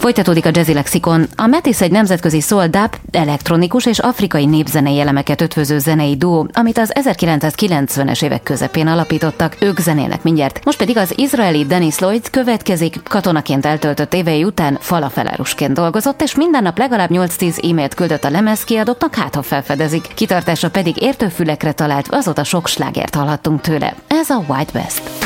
Folytatódik a Jazzy Lexikon. A Metis egy nemzetközi soul dub, elektronikus és afrikai népzenei elemeket ötvöző zenei duó, amit az 1990-es évek közepén alapítottak, ők zenélnek mindjárt. Most pedig az izraeli Dennis Lloyd következik, katonaként eltöltött évei után falafelárusként dolgozott, és minden nap legalább 8-10 e-mailt küldött a lemezkiadóknak, hát ha felfedezik. Kitartása pedig értő fülekre talált, azóta sok slágert hallhattunk tőle. Ez a Wild West.